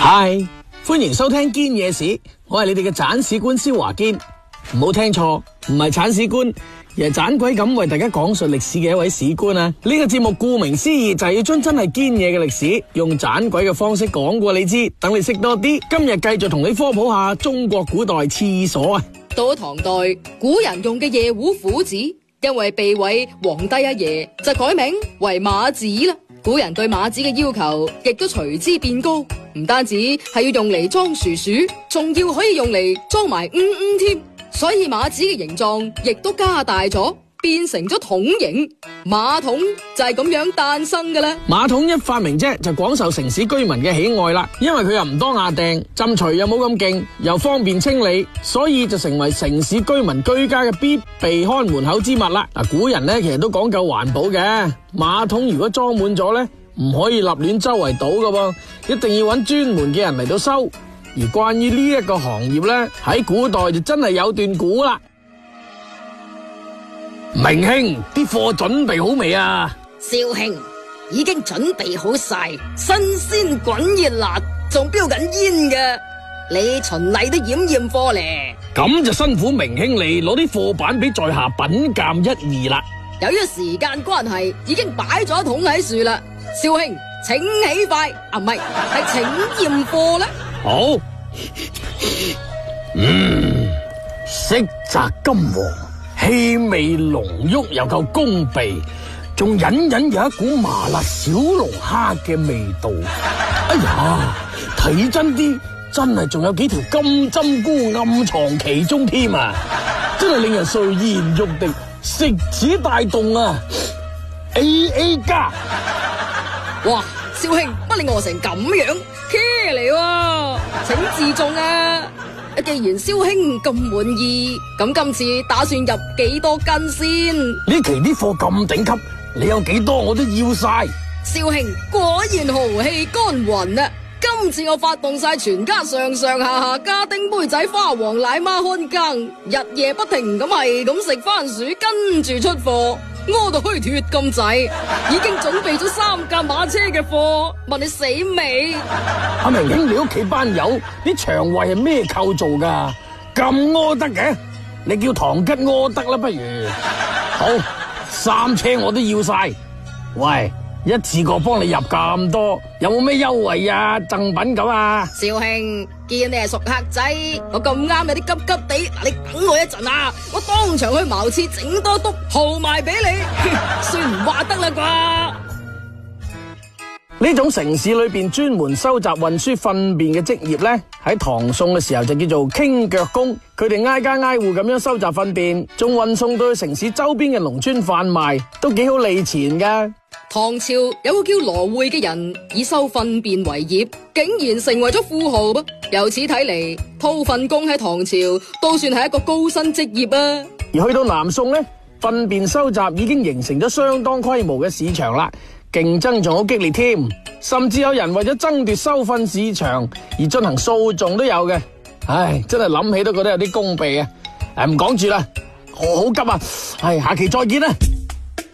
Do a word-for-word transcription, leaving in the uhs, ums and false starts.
嗨，歡迎收聽堅野史，我係你哋嘅斬史官蕭華堅。唔好聽錯，唔係鏟屎官，而係盞鬼咁為大家講述歷史嘅一位史官啊！呢個節目顧名思義就係要將真係堅野嘅歷史用盞鬼嘅方式講過你知，等你識多啲。今日繼續同你科普下中國古代廁所啊！ 到咗唐代，古人用嘅夜壺虎子，因為避諱皇帝阿爺，就改名為馬子啦。古人對馬子嘅要求亦都隨之變高，唔單止係要用嚟裝薯薯，仲要可以用嚟裝埋嗯嗯添。所以馬子嘅形狀亦都加大咗，變成咗桶形。馬桶就係咁樣誕生㗎啦。 馬桶一發明啫，就廣受城市居民嘅喜愛啦。因為佢又唔多壓定，浸除又冇咁勁，又方便清理，所以就成為城市居民居家嘅必備看門口之物啦。嗱，古人咧其實都講究環保嘅，馬桶如果裝滿咗咧，唔可以立亂周圍倒㗎喎，一定要揾專門嘅人嚟到收。而關於呢一個行業咧，喺古代就真係有段古啦。明兄，啲貨準備好未啊？ 少兄，已經準備好晒，新鮮滾熱辣，仲飆緊煙嘅。你循例都驗驗貨咧。 咁就辛苦明兄你攞啲貨板俾在下品鑑一二啦。 由於時間關係，已經擺咗一桶喺樹啦。少兄，請起筷，啊唔係，係請驗貨啦。 好，嗯，色澤金黃，氣味濃郁又夠攻鼻，仲隱隱有一股麻辣小龍蝦嘅味道。哎呀，睇真啲，真係仲有幾條金針菇暗藏其中添啊！真係令人垂涎欲滴，食指大動啊 ！A A 加， 哇！少兄，乜你餓成咁樣？茄嚟喎，請自重啊！既然蕭兄咁滿意，咁今次打算入幾多斤先？ 呢期啲貨咁頂級，你有幾多我都要晒。 蕭兄果然豪氣干雲啊！今次我發動晒全家上上下下家丁妹仔花王奶媽看更，日夜不停咁係咁食番薯，跟住出貨。屙到虛脫咁滯，已經準備咗三架馬車嘅貨，問你死未？ 阿明兄，你屋企班友啲腸胃係咩構造噶？咁屙得嘅？你叫唐吉屙得啦，不如。好，三車我都要晒。喂，一次過幫你入咁多，有冇咩優惠啊？贈品咁啊？ 少兄，見你係熟客仔，我咁啱有啲急急地，嗱你等我一陣啊，我當場去茅廁整多篤豪埋俾你，算唔話得啦啩？ 呢種城市裏邊專門收集運輸糞便嘅職業咧，喺唐宋嘅時候就叫做傾腳工。佢哋挨家挨戶咁樣收集糞便，仲運送到去城市周邊嘅農村販賣，都幾好利錢噶。 唐朝有個叫羅匯嘅人，以收糞便為業，竟然成為咗富豪噃。由此睇嚟，掏糞工喺唐朝都算係一個高薪職業啊。而去到南宋咧，糞便收集已經形成咗相當規模嘅市場啦，競爭仲好激烈添，甚至有人為咗爭奪收糞市場而進行訴訟都有嘅。唉，真係諗起都覺得有啲功鼻啊！誒，唔講住啦，我好急啊！唉，下期再見啦。